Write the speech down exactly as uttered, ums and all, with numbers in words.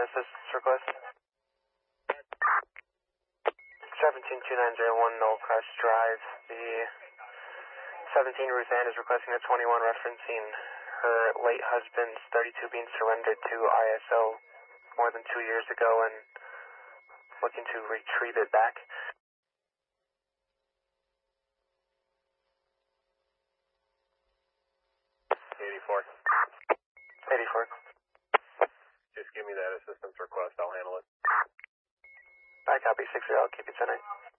assistance request. seventeen two nine zero one Knollcrest Drive. The seventeen Ruth Ann is requesting a twenty-one referencing her late husband's thirty-two being surrendered to I S O more than two years ago and looking to retrieve it back. eighty-four. eighty-four. Just give me that assistance request, I'll handle it. I copy six zero, I'll keep you tonight.